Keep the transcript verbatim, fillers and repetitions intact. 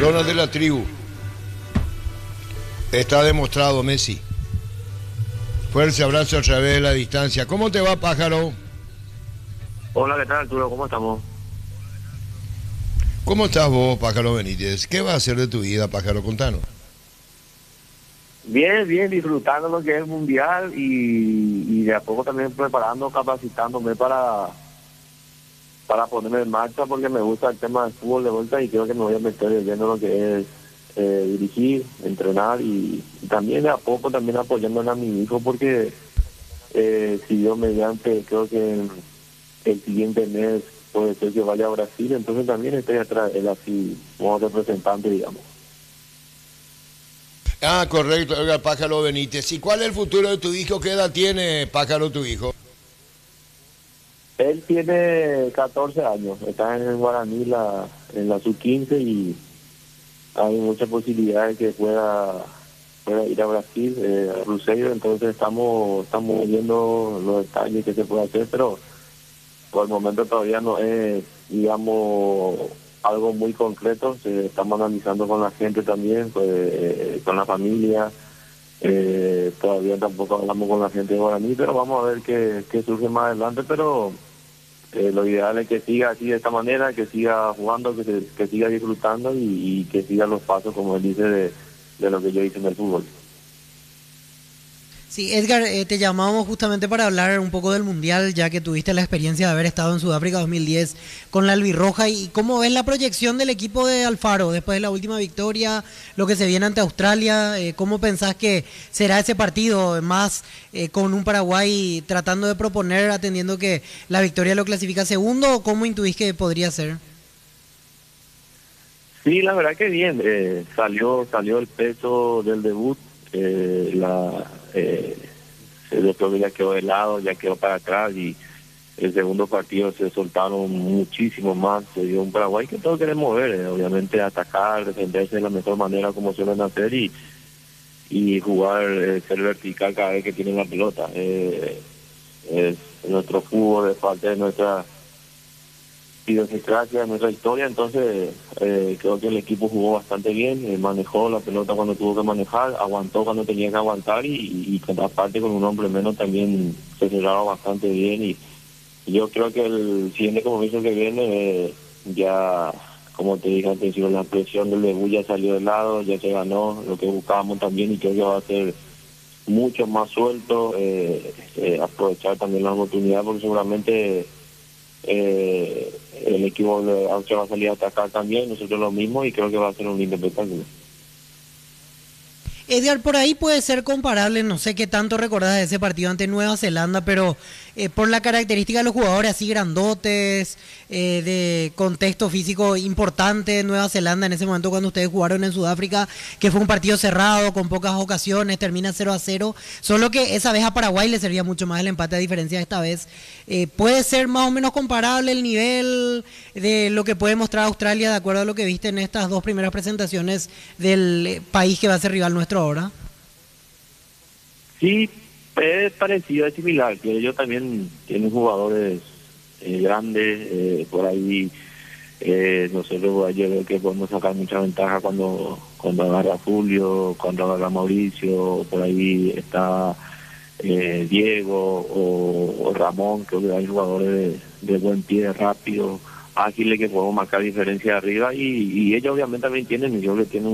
Donald de la tribu. Está demostrado, Messi. Fuerte abrazo a través de la distancia. ¿Cómo te va, pájaro? Hola, ¿qué tal, Arturo? ¿Cómo estamos? ¿Cómo estás vos, pájaro Benítez? ¿Qué vas a hacer de tu vida, pájaro? Contanos. Bien, bien, disfrutando lo que es el Mundial y, y de a poco también preparando, capacitándome para, para ponerme en marcha porque me gusta el tema del fútbol de vuelta y creo que me voy a meter viendo lo que es eh, dirigir, entrenar y, y también de a poco también apoyando a mi hijo porque eh, si Dios mediante creo que el, el siguiente mes puede ser que vaya a Brasil, entonces también estoy atrás, él así como representante, digamos. Ah, correcto, oiga, pájaro Benítez. ¿Y cuál es el futuro de tu hijo? ¿Qué edad tiene, pájaro, tu hijo? Él tiene catorce años, está en el Guaraní, la, en la sub quince y hay muchas posibilidades que pueda, pueda ir a Brasil, eh, a Cruzeiro, entonces estamos estamos viendo los detalles que se puede hacer, pero por el momento todavía no es, digamos, algo muy concreto. Se estamos analizando con la gente también, pues, eh, con la familia. Eh, todavía tampoco hablamos con la gente de Guaraní, pero vamos a ver qué, qué surge más adelante. Pero eh, lo ideal es que siga así de esta manera, que siga jugando, que, se, que siga disfrutando y, y que siga los pasos, como él dice, de, de lo que yo hice en el fútbol. Sí, Edgar, eh, te llamábamos justamente para hablar un poco del Mundial, ya que tuviste la experiencia de haber estado en Sudáfrica dos mil diez con la albirroja. ¿Y cómo ves la proyección del equipo de Alfaro después de la última victoria, lo que se viene ante Australia? Eh, ¿Cómo pensás que será ese partido, más eh, con un Paraguay tratando de proponer, atendiendo que la victoria lo clasifica segundo, o cómo intuís que podría ser? Sí, la verdad que bien. Eh, salió, salió el peso del debut. Eh, la eh, después ya quedó de lado, ya quedó para atrás y el segundo partido se soltaron muchísimo más. Se dio un Paraguay que todos queremos ver, eh, obviamente atacar, defenderse de la mejor manera como suelen hacer y y jugar, eh, ser vertical cada vez que tienen la pelota. Eh, es nuestro fútbol, es parte de nuestra idiosincrasia, de nuestra historia, entonces eh, creo que el equipo jugó bastante bien, eh, manejó la pelota cuando tuvo que manejar, aguantó cuando tenía que aguantar y, y, y aparte con un hombre menos también se cerraba bastante bien y, y yo creo que el siguiente compromiso que viene eh, ya, como te dije antes, la presión del debut ya salió de lado, ya se ganó lo que buscábamos también y creo que va a ser mucho más suelto, eh, eh, aprovechar también la oportunidad porque seguramente Eh, el equipo de Austria va a salir a atacar también, nosotros lo mismo y creo que va a ser un lindo espectáculo. Edgar, por ahí puede ser comparable, no sé qué tanto recordás de ese partido ante Nueva Zelanda, pero eh, por la característica de los jugadores así grandotes, eh, de contexto físico importante de Nueva Zelanda en ese momento cuando ustedes jugaron en Sudáfrica, que fue un partido cerrado, con pocas ocasiones, termina cero a cero, solo que esa vez a Paraguay le servía mucho más el empate a diferencia de esta vez. Eh, ¿Puede ser más o menos comparable el nivel de lo que puede mostrar Australia de acuerdo a lo que viste en estas dos primeras presentaciones del eh, país que va a ser rival nuestro ahora? Sí, es parecido, es similar, que ellos también tienen jugadores eh, grandes, eh, por ahí eh, nosotros ayer veo que podemos sacar mucha ventaja cuando cuando agarra Julio, cuando agarra Mauricio, por ahí está eh, Diego o, o Ramón, que hay jugadores de, de buen pie, rápido, ágiles, que podemos marcar diferencia arriba y, y ellos obviamente también tienen, yo que tienen